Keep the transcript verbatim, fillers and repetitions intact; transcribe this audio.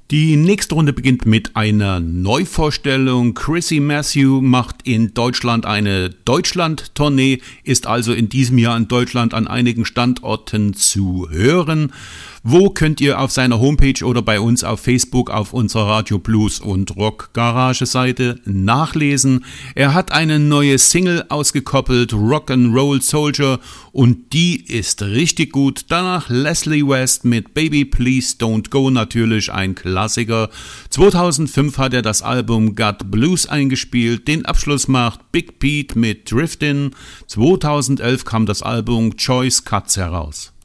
Die nächste Runde beginnt mit einer Neuvorstellung. Chrissy Matthew macht in Deutschland eine Deutschland-Tournee, ist also in diesem Jahr in Deutschland an einigen Standorten zu hören. Wo könnt ihr auf seiner Homepage oder bei uns auf Facebook auf unserer Radio Blues und Rock Garage Seite nachlesen. Er hat eine neue Single ausgekoppelt, Rock'n'Roll Soldier, und die ist richtig gut. Danach Leslie West mit Baby Please Don't Go, natürlich ein Klassiker. zweitausendfünf hat er das Album Got Blues eingespielt. Den Abschluss macht Big Pete mit Driftin'. zweitausendelf kam das Album Choice Cuts heraus.